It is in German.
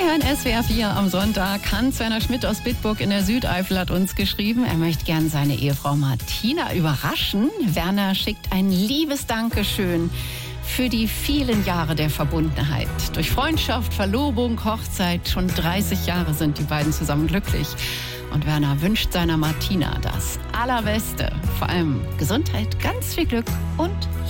hören SWR 4 am Sonntag. Hans-Werner Schmidt aus Bitburg in der Südeifel hat uns geschrieben, er möchte gern seine Ehefrau Martina überraschen. Werner schickt ein liebes Dankeschön für die vielen Jahre der Verbundenheit. Durch Freundschaft, Verlobung, Hochzeit, schon 30 Jahre sind die beiden zusammen glücklich. Und Werner wünscht seiner Martina das Allerbeste. Vor allem Gesundheit, ganz viel Glück und